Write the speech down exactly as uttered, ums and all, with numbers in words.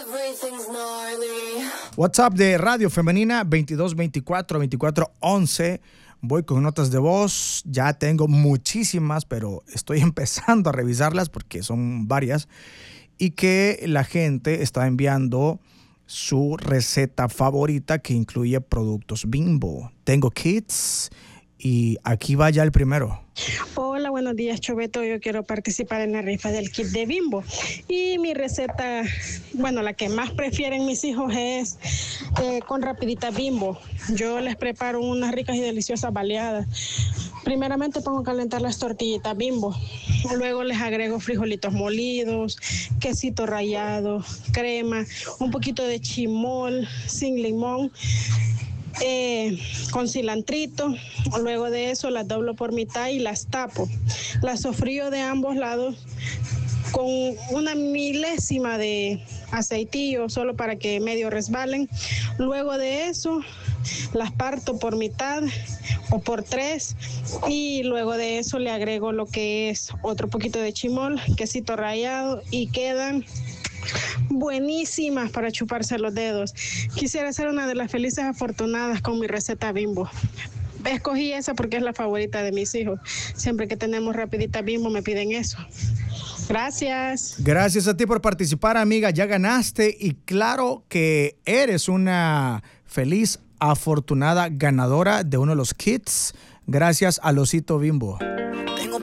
WhatsApp de Radio Femenina veintidós veinticuatro veinticuatro once. Voy con notas de voz. Ya tengo muchísimas, pero estoy empezando a revisarlas porque son varias. Y que la gente está enviando su receta favorita que incluye productos Bimbo. Tengo kits y aquí va ya el primero. Hola, buenos días, Choveto. Yo quiero participar en la rifa del kit de Bimbo. Y mi receta, bueno, la que más prefieren mis hijos es eh, con rapidita Bimbo. Yo les preparo unas ricas y deliciosas baleadas. Primeramente pongo a calentar las tortillitas Bimbo. Luego les agrego frijolitos molidos, quesito rallado, crema, un poquito de chimol sin limón. Eh, con cilantrito. Luego de eso las doblo por mitad y las tapo. Las sofrío de ambos lados con una milésima de aceitillo solo para que medio resbalen. Luego de eso las parto por mitad o por tres y luego de eso le agrego lo que es otro poquito de chimol, quesito rallado y quedan buenísimas para chuparse los dedos. Quisiera ser una de las felices afortunadas con mi receta Bimbo. Escogí esa porque es la favorita de mis hijos. Siempre que tenemos rapidita Bimbo me piden eso. Gracias. Gracias a ti por participar, amiga. Ya ganaste y claro que eres una feliz afortunada ganadora de uno de los kits gracias al osito Bimbo.